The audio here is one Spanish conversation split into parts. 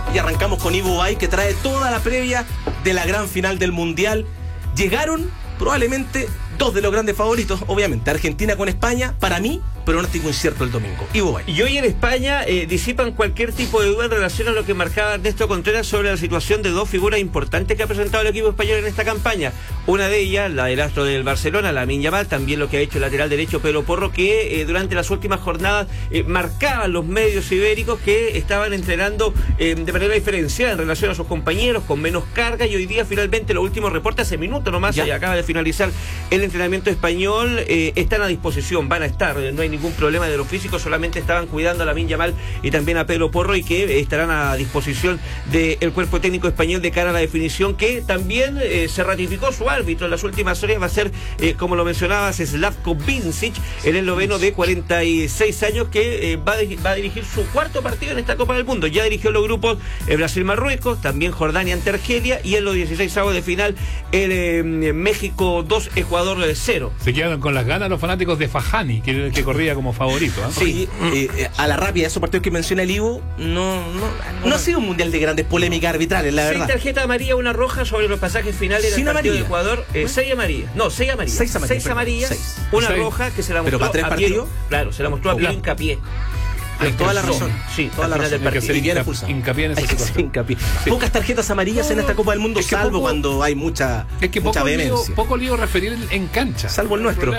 y arrancamos con Ivo Bay, que trae toda la previa de la gran final del Mundial. Llegaron probablemente dos de los grandes favoritos, obviamente, Argentina con España, para mí, pronóstico incierto el domingo. Ivo Bay. Y hoy en España disipan cualquier tipo de duda en relación a lo que marcaba Ernesto Contreras sobre la situación de dos figuras importantes que ha presentado el equipo español en esta campaña. Una de ellas, la del astro del Barcelona, Lamine Yamal, también lo que ha hecho el lateral derecho Pedro Porro, que durante las últimas jornadas marcaban los medios ibéricos que estaban entrenando de manera diferenciada en relación a sus compañeros, con menos carga, y hoy día finalmente los últimos reportes hace minutos nomás, y acaba de finalizar el entrenamiento español, están a disposición, van a estar, no hay ningún problema de lo físico, solamente estaban cuidando a Lamine Yamal y también a Pedro Porro, y que estarán a disposición del cuerpo técnico español de cara a la definición, que también se ratificó su árbitro en las últimas horas, va a ser, como lo mencionabas, Slavko Vincic, el esloveno de 46 años, que va a dirigir su cuarto partido en esta Copa del Mundo. Ya dirigió los grupos Brasil-Marruecos, también Jordania ante Argelia, y en los 16avos de final el México 2, Ecuador 0. Se quedaron con las ganas los fanáticos de Fajani, que corría como favorito, ¿eh? Sí, a la rápida, esos partidos que menciona el Ivo, no ha sido un mundial de grandes polémicas arbitrales, la verdad. 6 tarjetas amarillas, una roja sobre los pasajes finales del partido de Ecuador. 6 amarillas. No, 6 amarillas. 6 amarillas, una roja que se la mostró. Pero para 3 partidos. Claro, se la mostró a Piero Hincapié. Hay toda la razón. Sí, toda la razón. Hay que hacer hincapié en esa situación. Sí. Pocas tarjetas amarillas en esta Copa del Mundo, salvo cuando hay mucha vehemencia. Poco lío referir en cancha. Salvo el nuestro.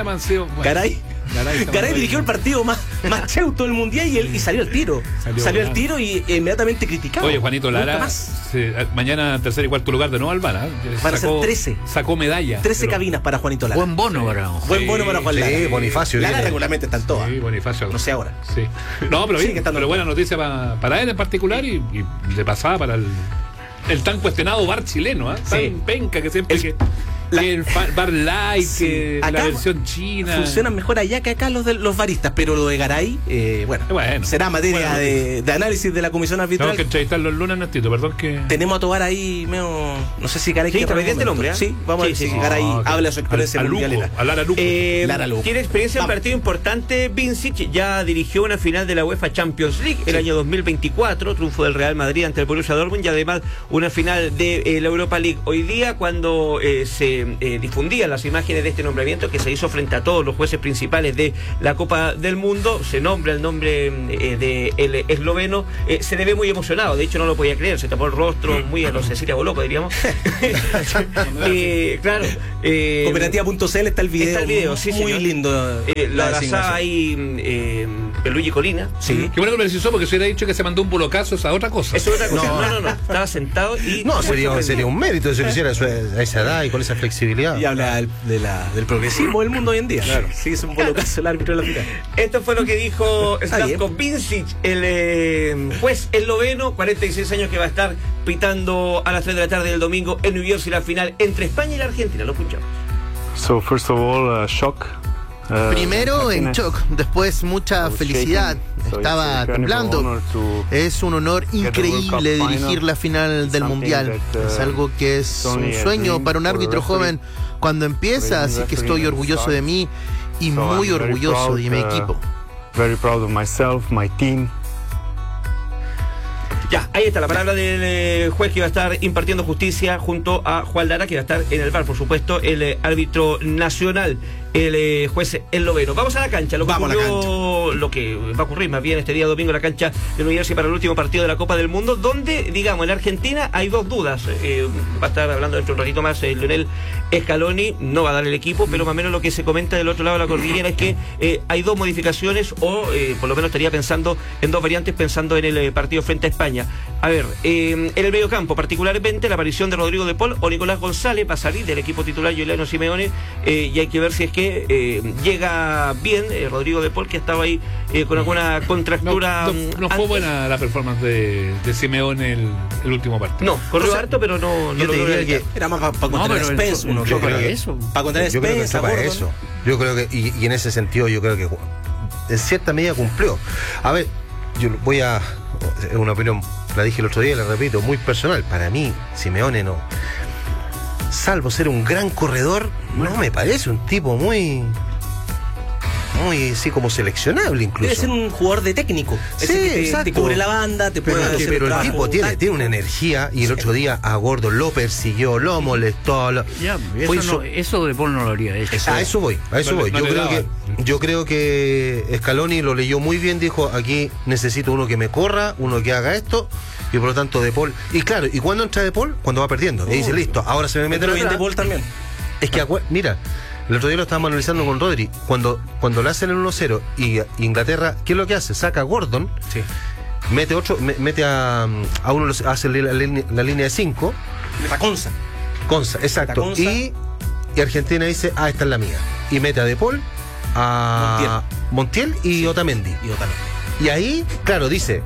Garay dirigió el partido más cheuto del Mundial y salió al tiro. Salió al tiro y inmediatamente criticado. Oye, Juanito Lara, mañana tercer y cuarto lugar de nuevo al Lara. Van a ser 13. Sacó medalla. 13 cabinas para Juanito Lara. Buen bono para Buen bono para Juan Lara. Sí, Bonifacio. Lara regularmente están todas. Sí, Bonifacio. No sé ahora. Sí. No, pero bien, pero buena noticia para él en particular y de pasada para el tan cuestionado bar chileno, tan penca que siempre el Bar Light, que la versión china. Funcionan mejor allá que acá los baristas, pero lo de Garay, bueno, será materia de análisis de la comisión arbitral. Tengo que entrevistar los lunes, Nestito, perdón que... Tenemos a Tobar ahí, no sé si Garay... Sí, está pendiente el hombre, ¿eh? Sí, vamos a ver si Garay habla de su experiencia mundialera. A Lara Luco. Tiene experiencia en partido importante. Vincic ya dirigió una final de la UEFA Champions League el año 2024, triunfo del Real Madrid ante el Borussia Dortmund, y además una final de la Europa League. Hoy día, cuando se difundían las imágenes de este nombramiento que se hizo frente a todos los jueces principales de la Copa del Mundo, se nombra el nombre del esloveno, se le ve muy emocionado, de hecho no lo podía creer, se tapó el rostro, muy a los Cecilia Boloco, diríamos. Claro. Cooperativa.cl está el video, sí, muy señor. Lindo. Lo abrazaba ahí Peluigi Colina. Sí. Qué bueno que lo precisó, porque se hubiera dicho que se mandó un bolocazo, esa otra cosa. Eso es otra cosa. No. Estaba sentado y... No, sería un mérito si lo hiciera a esa edad y con esa flexibilidad. Y habla del progresismo del mundo hoy en día. Claro. Sí, es un bolocazo el árbitro de la final. Esto fue lo que dijo Slavko Vincic, el juez esloveno, 46 años, que va a estar pitando a las 3 de la tarde del domingo en New Jersey la final entre España y la Argentina. Lo escuchamos. So first of all, shock. Primero en shock, después mucha felicidad. Estaba temblando. Es un honor increíble dirigir la final del Mundial. Es algo que es un sueño para un árbitro joven cuando empieza, así que estoy orgulloso de mí y muy orgulloso de mi equipo. Very proud of myself, my team. Ya, ahí está la palabra del juez que va a estar impartiendo justicia junto a Juan Lara, que va a estar en el VAR, por supuesto, el árbitro nacional, el juez esloveno. Vamos a la cancha, lo que va a ocurrir más bien este día domingo en la cancha de New Jersey para el último partido de la Copa del Mundo, donde, digamos, en Argentina hay dos dudas. Va a estar hablando dentro de un ratito más Lionel Scaloni, no va a dar el equipo, pero más o menos lo que se comenta del otro lado de la cordillera es que hay dos modificaciones, o por lo menos estaría pensando en dos variantes, pensando en el partido frente a España. A ver, en el medio campo, particularmente la aparición de Rodrigo de Paul o Nicolás González va a salir del equipo titular Giuliano Simeone, y hay que ver si es que llega bien Rodrigo de Paul, que estaba ahí con alguna contractura. No fue buena la performance de Simeone el último partido. No, corrió harto, pero no yo logró que era más para contra Spence. Yo creo que eso. Para contra Spence, eso. Yo creo que, y en ese sentido, yo creo que en cierta medida cumplió. A ver, yo voy a... Es una opinión, la dije el otro día, la repito, muy personal. Para mí, Simeone no, salvo ser un gran corredor, no me parece un tipo muy muy así como seleccionable incluso. Debe ser un jugador de técnico. Sí, ese que te cubre la banda, te puede hacer pero el trabajo tipo tiene una energía, y el otro día a Gordon lo persiguió, lo molestó. Eso de Paul no lo haría. A eso voy. Yo creo que Scaloni lo leyó muy bien, dijo, aquí necesito uno que me corra, uno que haga esto, y por lo tanto De Paul. Y claro, ¿y cuándo entra De Paul? Cuando va perdiendo. Y dice, listo, ahora se me mete bien De Paul también. Es que, mira, el otro día lo estábamos analizando con Rodri. Cuando le hacen el 1-0 y Inglaterra, ¿qué es lo que hace? Saca a Gordon, sí, mete a uno, hace la línea de 5. Conza, exacto. Conza. Y Argentina dice, esta es la mía. Y mete a De Paul, a Montiel y Otamendi. Y ahí, claro, dice,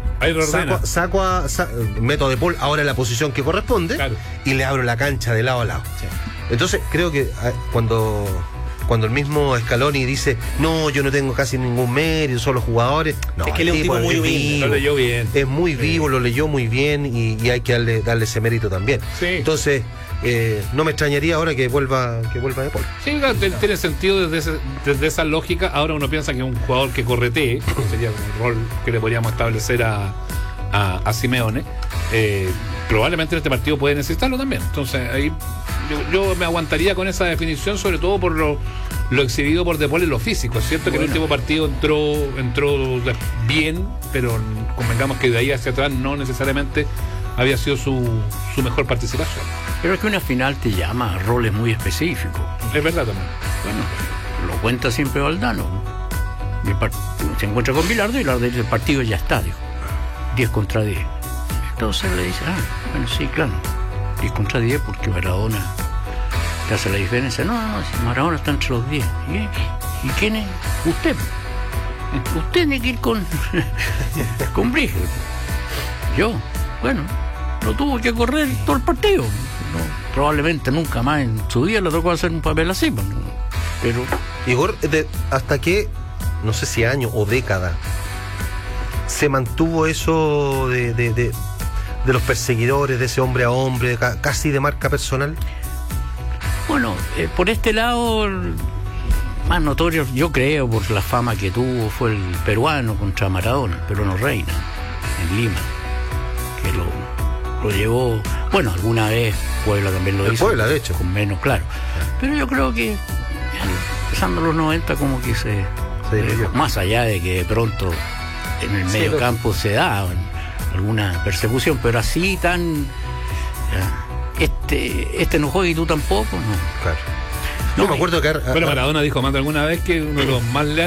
meto a De Paul ahora en la posición que corresponde, claro, y le abro la cancha de lado a lado. Sí. Entonces, creo que cuando el mismo Scaloni dice, no, yo no tengo casi ningún mérito, son los jugadores. No, es que él es un tipo muy vivo. Lo leyó bien. Es muy vivo, lo leyó muy bien, y hay que darle ese mérito también. Sí. Entonces, no me extrañaría ahora que vuelva De Paul. Sí, tiene sentido desde esa lógica. Ahora uno piensa que un jugador que corretee, sería un rol que le podríamos establecer a Simeone, probablemente en este partido puede necesitarlo también. Entonces ahí yo me aguantaría con esa definición, sobre todo por lo exhibido por De Paul en lo físico. Es cierto que el último partido entró bien, pero convengamos que de ahí hacia atrás no necesariamente había sido su mejor participación. Pero es que una final te llama a roles muy específicos. Es verdad también. Bueno, lo cuenta siempre Valdano. Se encuentra con Bilardo y Bilardo dice, el partido ya está, dijo. 10 contra 10. Entonces le dice, bueno, sí, claro, 10 contra 10 porque Maradona te hace la diferencia. No, si Maradona está entre los 10. ¿Y quién es? Usted. Usted tiene que ir con Brígido. Yo, bueno, lo tuvo que correr todo el partido. No, probablemente nunca más en su día le tocó hacer un papel así. Pero Igor, ¿hasta qué, no sé si año o década, se mantuvo eso de los perseguidores, de ese hombre a hombre, casi de marca personal? Bueno, por este lado, más notorio, yo creo, por la fama que tuvo, fue el peruano contra Maradona, el peruano Reina, en Lima, que lo llevó, bueno, alguna vez Puebla también lo hizo. Puebla, de hecho. Con menos, claro. Pero yo creo que, empezando los 90, como que más allá de que de pronto en el medio campo se da alguna persecución, pero así tan no juega y tú tampoco, no. Claro. Yo me acuerdo que Maradona dijo más de alguna vez que uno de los más leales